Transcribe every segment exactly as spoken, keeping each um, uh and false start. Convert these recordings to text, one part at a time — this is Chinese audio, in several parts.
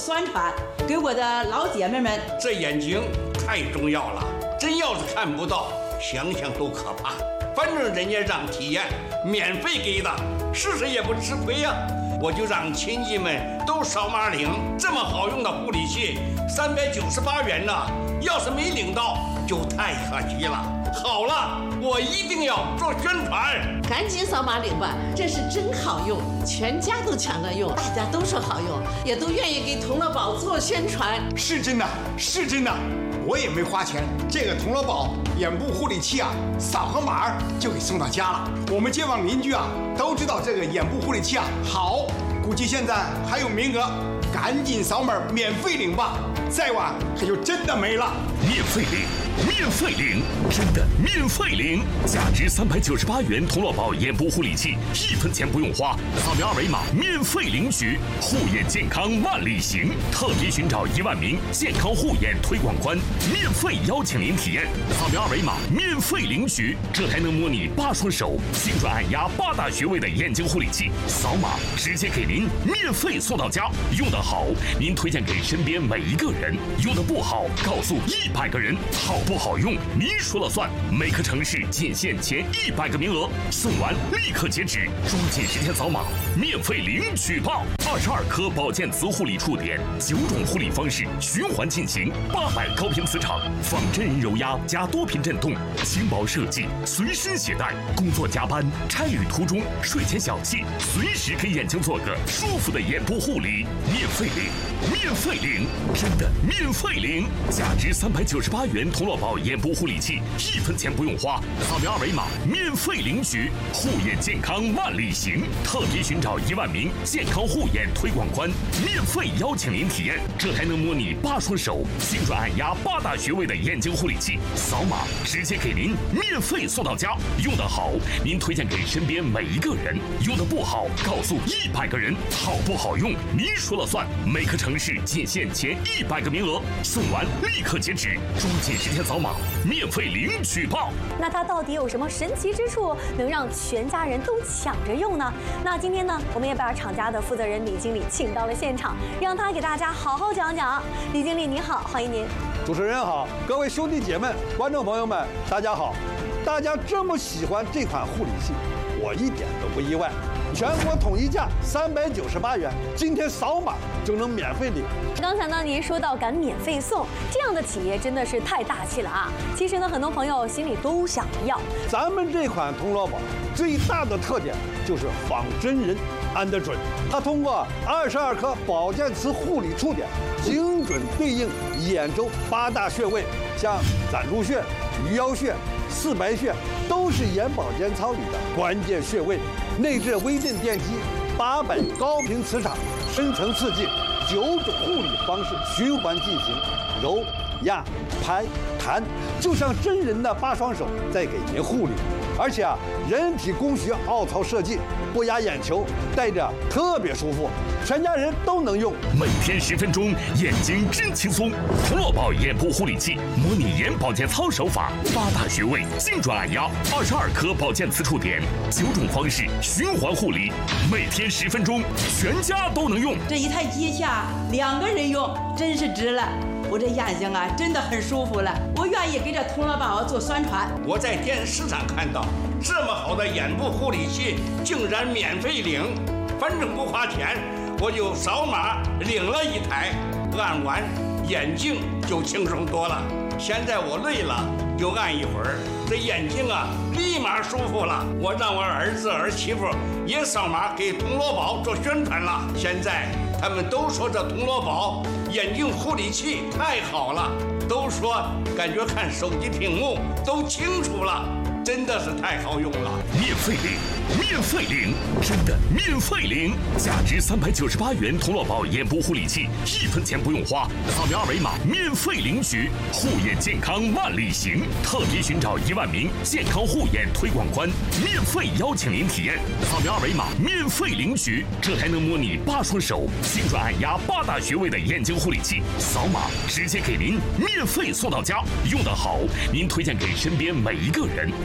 宣传，给我的老姐妹们。 这眼睛太重要了，真要是看不到，想想都可怕。反正人家让体验，免费给的，试试也不吃亏呀、啊。我就让亲戚们都扫码领，这么好用的护理器，三百九十八元呢。要是没领到，就太可惜了。好了，我一定要做宣传， 赶紧扫码领吧，这是真好用，全家都抢着用，大家都说好用，也都愿意给童乐宝做宣传。 是真的，是真的，我也没花钱，这个童乐宝眼部护理器啊，扫个码就给送到家了。我们街坊邻居啊都知道这个眼部护理器啊好，估计现在还有名额，赶紧扫码免费领吧，再晚可就真的没了。 免费领，免费领，真的免费领！价值三百九十八元童乐宝眼部护理器，一分钱不用花，扫描二维码免费领取。护眼健康万里行，特别寻找一万名健康护眼推广官，免费邀请您体验。扫描二维码免费领取，这台能模拟八双手、精准按压八大穴位的眼睛护理器，扫码直接给您免费送到家。用得好，您推荐给身边每一个人；用得不好，告诉一百个人。好不好用，您说了算。每个城市仅限前一百个名额，送完立刻截止，抓紧时间扫码，免费领取吧！二十二颗保健磁护理触点，九种护理方式循环进行，八百高频磁场，仿真人揉压加多频震动，轻薄设计，随身携带。工作加班、差旅途中、睡前小憩，随时给眼睛做个舒服的眼部护理，免费领，免费领，真的免费领！价值三百九十八元童乐宝眼部护理器，一分钱不用花，扫描二维码免费领取。护眼健康万里行，特别寻找一万名健康护眼推广官，免费邀请您体验这台能模拟八双手、精准按压八大穴位的眼睛护理器，扫码直接给您免费送到家。用得好，您推荐给身边每一个人；用得不好，告诉一百个人。好不好用，您说了算。每个城市仅限前一百个名额，送完立刻截止，抓紧时间扫码，免费领取吧。 那它到底有什么神奇之处，能让全家人都抢着用呢？那今天呢，我们也把厂家的负责人李经理请到了现场，让他给大家好好讲讲。李经理您好，欢迎您。 主持人好，各位兄弟姐妹、观众朋友们，大家好。大家这么喜欢这款护理器，我一点都不意外。全国统一价三百九十八元，今天扫码就能免费领。 刚才呢，您说到敢免费送，这样的企业真的是太大气了啊！其实呢，很多朋友心里都想要。 咱们这款童乐宝最大的特点就是仿真人安得准，它通过二十二颗保健磁护理触点，精准对应眼周八大穴位，像攒竹穴、鱼腰穴、四白穴，都是眼保健操里的关键穴位。内置微震电机，八百高频磁场，深层刺激，九种护理方式循环进行，揉、压、拍、弹，就像真人的八双手在给您护理。而且啊，人体工学凹槽设计，不压眼球，戴着特别舒服，全家人都能用。 每天十分钟，眼睛真轻松。童乐宝眼部护理器，模拟眼保健操手法，八大穴位精准按压，二十二颗保健磁触点，九种方式循环护理，每天十分钟，全家都能用。 这一台机下两个人用，真是值了。我这眼睛啊，真的很舒服了。我愿意给这童乐宝做宣传。 我在电视上看到这么好的眼部护理器，竟然免费领，反正不花钱，我就扫码领了一台，按完眼睛就轻松多了。现在我累了就按一会儿，这眼睛啊立马舒服了。我让我儿子儿媳妇也扫码给童乐宝做宣传了。现在他们都说这童乐宝眼睛护理器太好了，都说感觉看手机屏幕都清楚了，真的是太好用了。 免费领，免费领，真的免费领！价值三百九十八元童乐宝眼部护理器，一分钱不用花，扫描二维码免费领取。护眼健康万里行，特别寻找一万名健康护眼推广官，免费邀请您体验。扫描二维码免费领取，这台能模拟八双手、精准按压八大穴位的眼睛护理器，扫码直接给您免费送到家。用得好，您推荐给身边每一个人；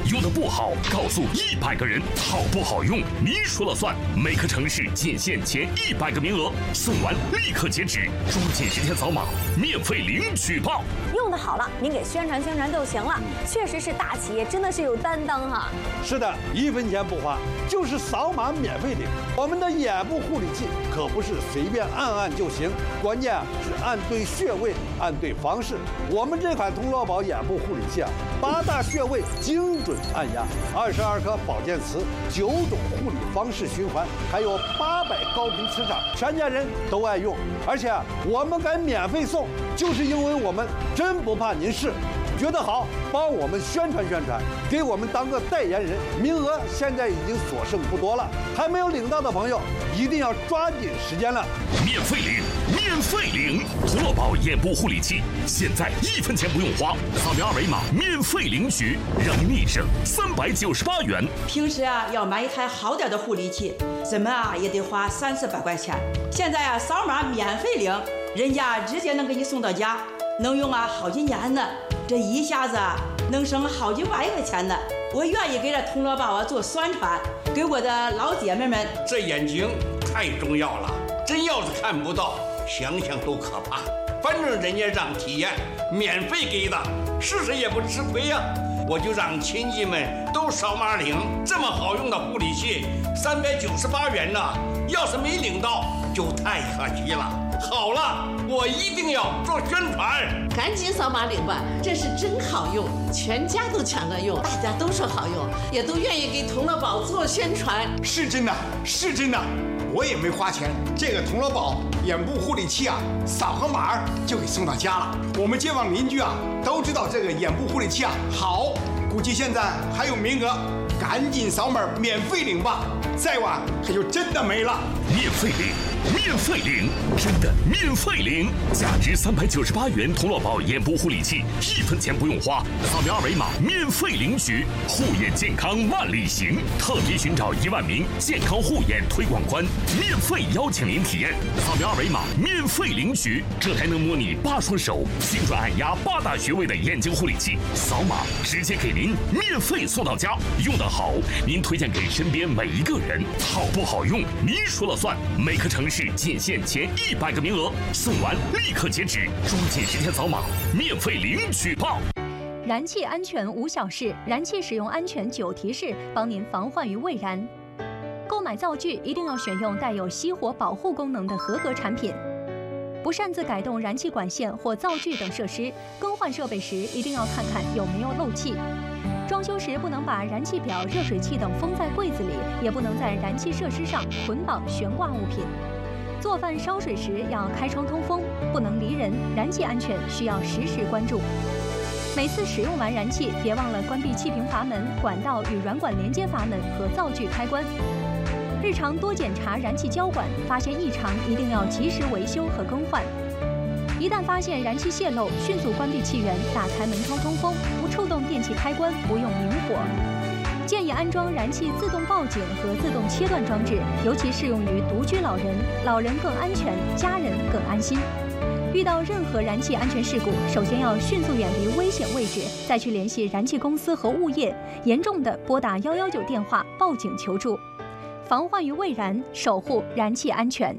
用的不好，告诉一百个人；好不好用，您说了算。每个城市仅限前一百个名额，送完立刻截止，抓紧时间扫码，免费领取报。 用的好了，您给宣传宣传就行了。确实是大企业，真的是有担当哈。 是的，一分钱不花，就是扫码免费领。我们的眼部护理器可不是随便按按就行，关键是按对穴位，按对方式。我们这款童乐宝眼部护理器啊，八大穴位精准按压，二十二颗保健词，九种护理方式循环，还有八百高频磁场，全家人都爱用。而且我们敢免费送，就是因为我们真不怕您试。觉得好，帮我们宣传宣传，给我们当个代言人。名额现在已经所剩不多了，还没有领到的朋友一定要抓紧时间了。 免费领，免费领！童乐宝眼部护理器，现在一分钱不用花，扫描二维码免费领取，让您省三百九十八元。 平时啊，要买一台好点的护理器，怎么啊也得花三四百块钱。现在啊，扫码免费领，人家直接能给你送到家，能用啊好几年呢。这一下子啊，能省好几万块钱呢。我愿意给这童乐宝啊做宣传，给我的老姐妹们。 这眼睛太重要了，真要是看不到，想想都可怕。反正人家让体验，免费给的，试试也不吃亏呀。我就让亲戚们都扫码领，这么好用的护理器，三百九十八元呢。要是没领到，就太可惜了。好了，我一定要做宣传， 赶紧扫码领吧，这是真好用，全家都抢着用，大家都说好用，也都愿意给童乐宝做宣传。 是真的，是真的，我也没花钱。这个童乐宝眼部护理器啊，扫个码就给送到家了。我们街坊邻居啊都知道这个眼部护理器啊好，估计现在还有名额，赶紧扫码免费领吧，再晚可就真的没了。 免费领，免费领，真的免费领！价值三百九十八元童乐宝眼部护理器，一分钱不用花，扫描二维码免费领取。护眼健康万里行，特别寻找一万名健康护眼推广官，免费邀请您体验。扫描二维码免费领取，这台能模拟八双手，精准按压八大穴位的眼睛护理器，扫码直接给您免费送到家。用得好，您推荐给身边每一个人；好不好用，您说了算。每个城市仅限前一百个名额，送完立刻截止，抓紧时间扫码，免费领取报。 燃气安全无小事，燃气使用安全九提示，帮您防患于未然。购买灶具一定要选用带有熄火保护功能的合格产品。不擅自改动燃气管线或灶具等设施，更换设备时一定要看看有没有漏气。装修时不能把燃气表、热水器等封在柜子里，也不能在燃气设施上捆绑悬挂物品。做饭烧水时要开窗通风，不能离人。燃气安全需要时时关注。每次使用完燃气，别忘了关闭气瓶阀门、管道与软管连接阀门和灶具开关。日常多检查燃气交管，发现异常一定要及时维修和更换。一旦发现燃气泄漏，迅速关闭气源，打开门窗通风，不触动电器开关，不用明火。建议安装燃气自动报警和自动切断装置，尤其适用于独居老人，老人更安全，家人更安心。遇到任何燃气安全事故，首先要迅速远离危险位置，再去联系燃气公司和物业，严重的拨打一一九电话报警求助，防患于未然，守护燃气安全。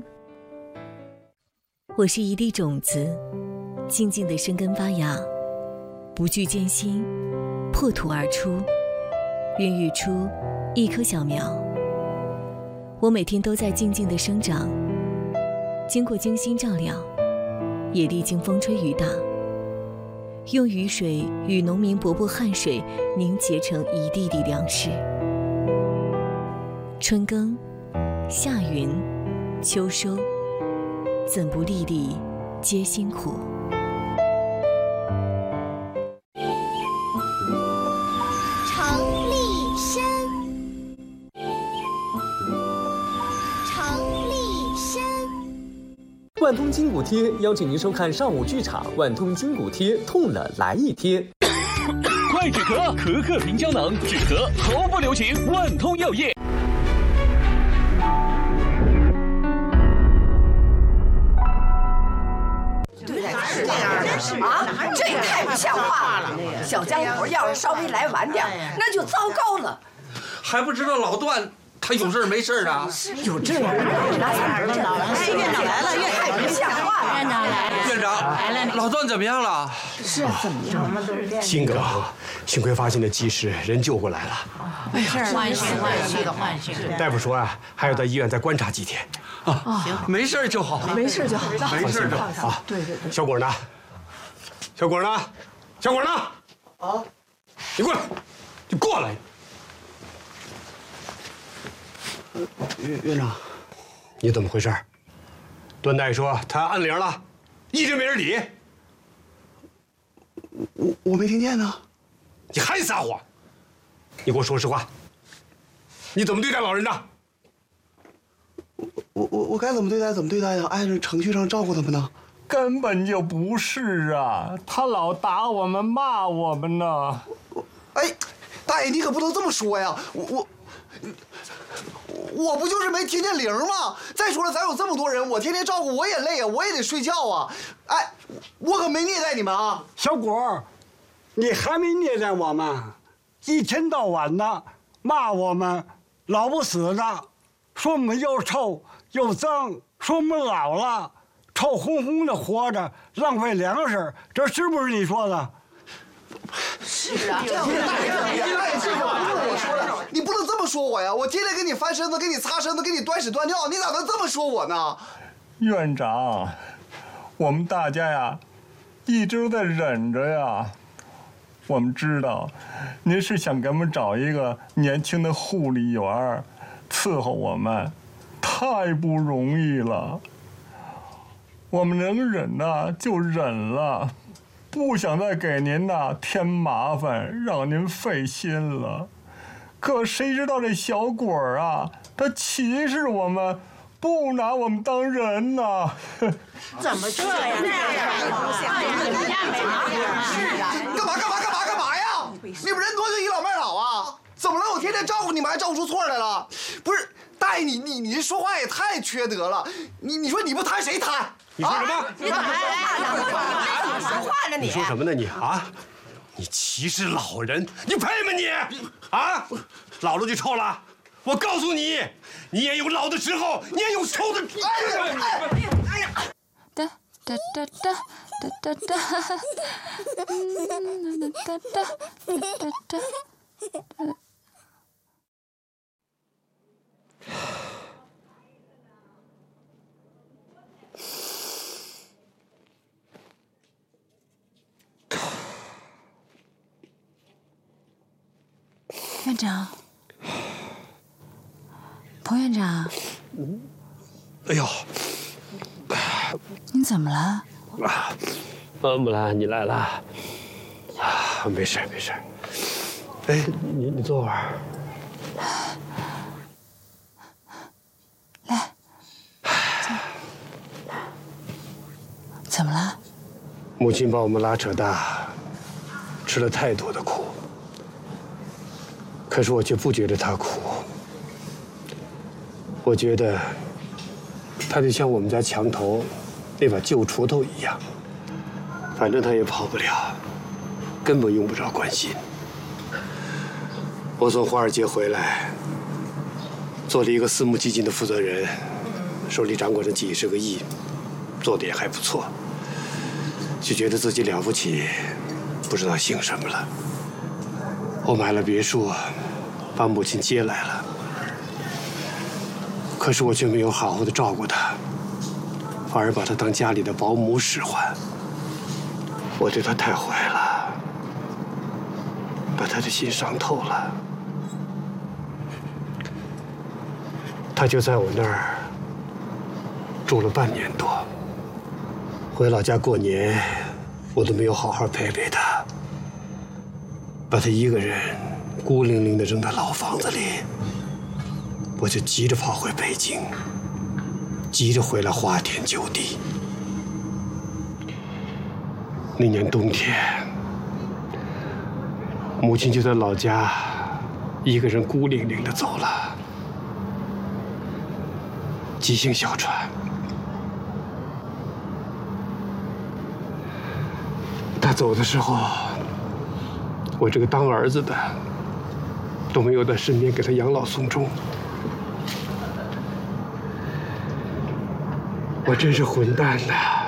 我是一粒种子，静静地生根发芽，不惧艰辛，破土而出，孕育出一棵小苗。我每天都在静静地生长，经过精心照料，也历经风吹雨打，用雨水与农民伯伯汗水凝结成一地地粮食。春耕，夏耘，秋收，怎不粒粒皆辛苦。 程立身，程立身。 万通筋骨贴邀请您收看上午剧场，万通筋骨贴痛了来一贴。快止咳，可可平胶囊止咳毫不留情，万通药业。 对，是这样的。 啊，这也太不像话了！小江头要是稍微来晚点，那就糟糕了。 还不知道老段他有事没事啊？ 有这样的，哎，院长来了，院长太不像话了。院长来了， 院长，老段怎么样了？ 是怎么着？ 心梗，幸亏发现的及时，人救过来了。 没事，万幸万幸万幸。 大夫说啊，还要在医院再观察几天。 啊，行，没事就好， 没事就好， 没事就好啊。 对对对。 小果呢？小果呢？小果呢？ 啊， 你过来，你过来。 院院长， 你怎么回事？段大爷说他按铃了，一直没人理。 我我没听见呢。 你还撒谎！你给我说实话，你怎么对待老人的？ 我我我该怎么对待怎么对待呀？按照程序上照顾他们呢。 根本就不是啊！他老打我们骂我们呢。 哎，大爷你可不能这么说呀！我我我不就是没听见铃吗？再说了，咱有这么多人，我天天照顾我也累啊，我也得睡觉啊。哎，我可没虐待你们啊。 小果，你还没虐待我们，一天到晚的骂我们老不死的，说我们又臭又脏，说我们老了，臭烘烘的活着，浪费粮食，这是不是你说的？ 是啊， 大爷，大爷，这个不是我说的，你不能这么说我呀！我天天给你翻身子，给你擦身子，给你端屎端尿，你咋能这么说我呢？ 院长，我们大家呀，一直都在忍着呀。我们知道，您是想给我们找一个年轻的护理员伺候我们，太不容易了。我们能忍呐就忍了，不想再给您呐添麻烦，让您费心了。可谁知道这小鬼儿啊，他歧视我们，不拿我们当人呐！ 怎么这样？ 是啊，干嘛干嘛干嘛干嘛呀？你们人多就倚老卖老啊？怎么了？我天天照顾你们，还照顾出错来了？不是，大爷，你你你说话也太缺德了！你你说你不贪谁贪？ 你说什么？ 你怎么还说话呢？你你说什么呢你啊？你歧视老人，你配吗你？啊，老了就臭了？我告诉你，你也有老的时候，你也有臭的。哎呀哎呀！ 哒哒哒哒哒哒哒，嗯哒哒哒哒哒。院长，彭院长， 哎呦， 您怎么了？ 啊，木兰，你来了。啊，没事没事。哎，你你坐会儿。 来，怎么了？ 母亲把我们拉扯大，吃了太多的苦。可是我却不觉得他苦，我觉得他就像我们家墙头那把旧锄头一样，反正他也跑不了，根本用不着关心。我从华尔街回来，做了一个私募基金的负责人，手里掌管着几十个亿，做的也还不错，就觉得自己了不起，不知道姓什么了。我买了别墅，把母亲接来了。可是我却没有好好的照顾她，反而把她当家里的保姆使唤。我对她太坏了，把她的心伤透了。她就在我那儿住了半年多。回老家过年，我都没有好好陪陪她。把他一个人孤零零地扔在老房子里，我就急着跑回北京，急着回来花天酒地。那年冬天，母亲就在老家一个人孤零零地走了，急性哮喘。 他走的时候，我这个当儿子的都没有在身边给他养老送终，我真是混蛋呐！